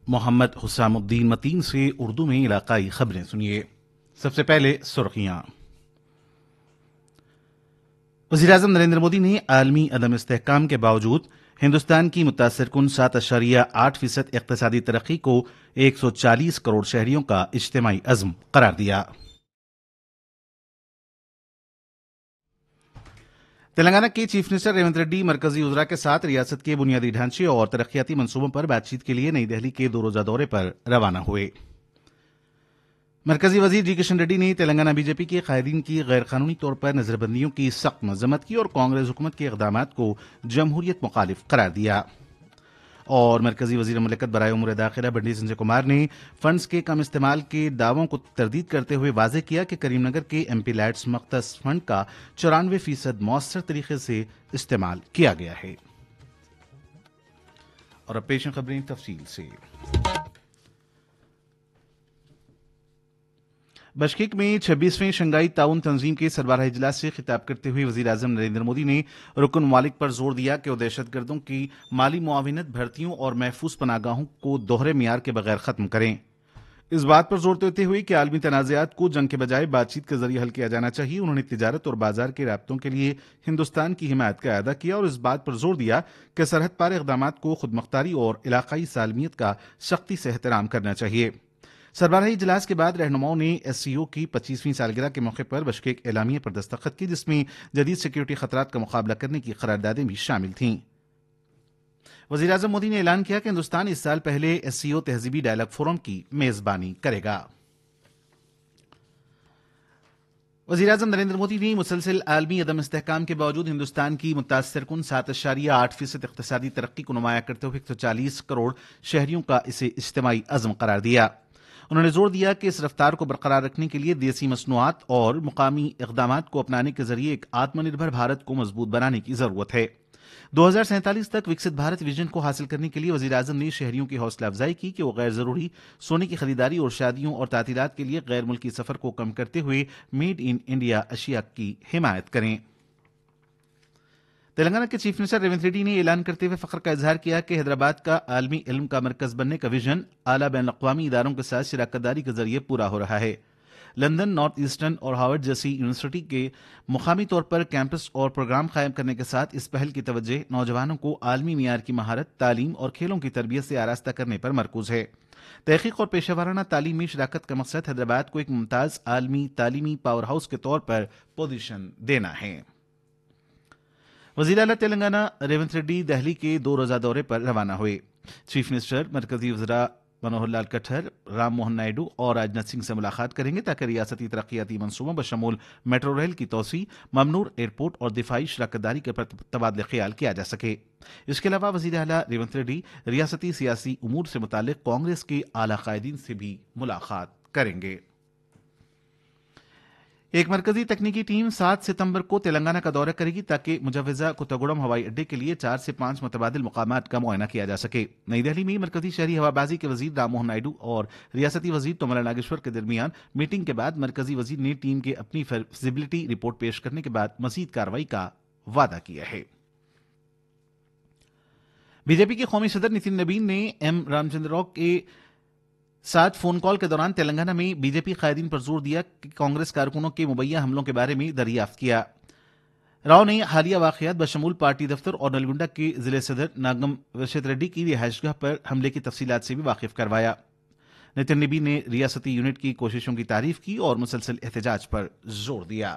محمد حسام الدین متین سے اردو میں علاقائی خبریں سنیے۔ سب سے پہلے سرخیاں۔ وزیراعظم نریندر مودی نے عالمی عدم استحکام کے باوجود ہندوستان کی متاثر کن 7.8% اقتصادی ترقی کو 140 کروڑ شہریوں کا اجتماعی عزم قرار دیا۔ تلنگانہ کے چیف منسٹر ریونت ریڈی مرکزی وزراء کے ساتھ ریاست کے بنیادی ڈھانچے اور ترقیاتی منصوبوں پر بات چیت کے لیے نئی دہلی کے 2 روزہ دورے پر روانہ ہوئے۔ مرکزی وزیر جی کشن ریڈی نے تلنگانہ بی جے پی کے قائدین کی غیر قانونی طور پر نظر بندیوں کی سخت مذمت کی اور کانگریس حکومت کے اقدامات کو جمہوریت مخالف قرار دیا۔ اور مرکزی وزیر مملکت برائے امور داخلہ بنڈی سنجے کمار نے فنڈز کے کم استعمال کے دعووں کو تردید کرتے ہوئے واضح کیا کہ کریم نگر کے ایم پی لیڈز مختص فنڈ کا 94% مؤثر طریقے سے استعمال کیا گیا ہے۔ اور اب پیش ہیں خبریں تفصیل سے۔ بشکیک میں 26ویں شنگھائی تعاون تنظیم کے سربراہ اجلاس سے خطاب کرتے ہوئے وزیر اعظم نریندر مودی نے رکن ممالک پر زور دیا کہ وہ دہشت گردوں کی مالی معاونت، بھرتیوں اور محفوظ پناہ گاہوں کو دوہرے معیار کے بغیر ختم کریں۔ اس بات پر زور دیتے ہوئے کہ عالمی تنازعات کو جنگ کے بجائے بات چیت کے ذریعے حل کیا جانا چاہیے، انہوں نے تجارت اور بازار کے رابطوں کے لیے ہندوستان کی حمایت کا اعادہ کیا اور اس بات پر زور دیا کہ سرحد پار اقدامات کو خود مختاری اور علاقائی سالمیت کا سختی سے احترام کرنا چاہیے۔ سربراہی اجلاس کے بعد رہنماؤں نے ایس سی او کی 25ویں سالگرہ کے موقع پر بشکیک اعلامیہ پر دستخط کی، جس میں جدید سیکیورٹی خطرات کا مقابلہ کرنے کی قراردادیں بھی شامل تھیں۔ وزیر اعظم مودی نے اعلان کیا کہ ہندوستان اس سال پہلے ایس سی او تہذیبی ڈائلاگ فورم کی میزبانی کرے گا۔ وزیر اعظم نریندر مودی نے مسلسل عالمی عدم استحکام کے باوجود ہندوستان کی متاثر کن 7.8% اقتصادی ترقی کو نمایاں کرتے ہوئے 140 کروڑ شہریوں کا اسے اجتماعی عزم قرار دیا۔ انہوں نے زور دیا کہ اس رفتار کو برقرار رکھنے کے لیے دیسی مصنوعات اور مقامی اقدامات کو اپنانے کے ذریعے ایک آتم نربھر بھارت کو مضبوط بنانے کی ضرورت ہے۔ 2047 تک وکست بھارت ویژن کو حاصل کرنے کے لیے وزیر اعظم نے شہریوں کی حوصلہ افزائی کی کہ وہ غیر ضروری سونے کی خریداری اور شادیوں اور تعطیلات کے لیے غیر ملکی سفر کو کم کرتے ہوئے میڈ ان انڈیا اشیاء کی حمایت کریں۔ تلنگانہ کے چیف منسٹر ریونت ریڈی نے اعلان کرتے ہوئے فخر کا اظہار کیا کہ حیدرآباد کا عالمی علم کا مرکز بننے کا ویژن اعلیٰ بین الاقوامی اداروں کے ساتھ شراکت داری کے ذریعے پورا ہو رہا ہے۔ لندن، نارتھ ایسٹرن اور ہارورڈ جیسی یونیورسٹی کے مقامی طور پر کیمپس اور پروگرام قائم کرنے کے ساتھ اس پہل کی توجہ نوجوانوں کو عالمی معیار کی مہارت، تعلیم اور کھیلوں کی تربیت سے آراستہ کرنے پر مرکوز ہے۔ تحقیق اور پیشہ ورانہ تعلیم میں شراکت کا مقصد حیدرآباد کو ایک ممتاز عالمی تعلیمی پاور ہاؤس کے طور پر پوزیشن دینا ہے۔ وزیر اعلیٰ تلنگانہ ریونت ریڈی دہلی کے 2 روزہ دورے پر روانہ ہوئے۔ چیف منسٹر مرکزی وزراء منوہر لال کھٹر، رام موہن نائیڈو اور راجناتھ سنگھ سے ملاقات کریں گے تاکہ ریاستی ترقیاتی منصوبوں بشمول میٹرو ریل کی توسیع، ممنور ایئرپورٹ اور دفاعی شراکت داری کے تبادلہ خیال کیا جا سکے۔ اس کے علاوہ وزیر اعلیٰ ریونت ریڈی ریاستی سیاسی امور سے متعلق کانگریس کے اعلیٰ قائدین سے بھی ملاقات کریں گے۔ ایک مرکزی تکنیکی ٹیم 7 ستمبر کو تلنگانہ کا دورہ کرے گی تاکہ مجوزہ کوتاگوڑم ہوائی اڈے کے لیے 4 سے 5 متبادل مقامات کا معائنہ کیا جا سکے۔ نئی دہلی میں مرکزی شہری ہوابازی کے وزیر رام موہن نائیڈو اور ریاستی وزیر توملا ناگیشور کے درمیان میٹنگ کے بعد مرکزی وزیر نے ٹیم کے اپنی فیزیبلٹی رپورٹ پیش کرنے کے بعد مزید کارروائی کا وعدہ کیا ہے۔ بی جے پی کے قومی صدر نتن نبین نے ایم رام چندر راؤ کے ساتھ فون کال کے دوران تلنگانہ میں بی جے پی قائدین پر زور دیا کہ کانگریس کارکنوں کے مبینہ حملوں کے بارے میں دریافت کیا۔ راؤ نے حالیہ واقعات بشمول پارٹی دفتر اور نلگنڈا کے ضلع صدر ناگم ورشت ریڈی کی رہائش گاہ پر حملے کی تفصیلات سے بھی واقف کروایا۔ نتن نبی نے ریاستی یونٹ کی کوششوں کی تعریف کی اور مسلسل احتجاج پر زور دیا۔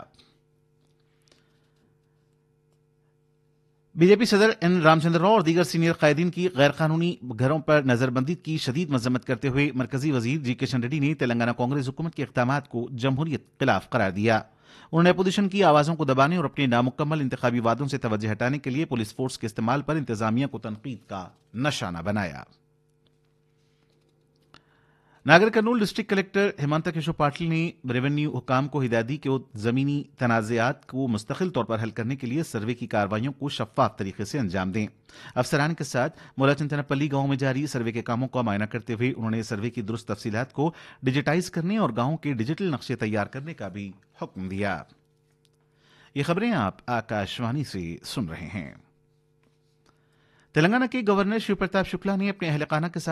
بی جے پی صدر این رام چندر راؤ اور دیگر سینئر قائدین کی غیر قانونی گھروں پر نظر بندی کی شدید مذمت کرتے ہوئے مرکزی وزیر جی کشن ریڈی نے تلنگانہ کانگریس حکومت کے اقدامات کو جمہوریت خلاف قرار دیا۔ انہوں نے اپوزیشن کی آوازوں کو دبانے اور اپنے نامکمل انتخابی وعدوں سے توجہ ہٹانے کے لیے پولیس فورس کے استعمال پر انتظامیہ کو تنقید کا نشانہ بنایا۔ ناگر کرنول ڈسٹرکٹ کلکٹر ہیمانتا کشور پاٹل نے ریونیو حکام کو ہدایت دی کہ وہ زمینی تنازعات کو مستقل طور پر حل کرنے کے لیے سروے کی کارروائیوں کو شفاف طریقے سے انجام دیں۔ افسران کے ساتھ مولاچنتنپلی گاؤں میں جاری سروے کے کاموں کا معائنہ کرتے ہوئے انہوں نے سروے کی درست تفصیلات کو ڈیجیٹائز کرنے اور گاؤں کے ڈیجیٹل نقشے تیار کرنے کا بھی حکم دیا۔ یہ خبریں آپ آکاشوانی سے سن رہے ہیں۔ تلنگانہ کے گورنر شیو پرتاپ شکلا نے اپنے اہل خانہ کے ساتھ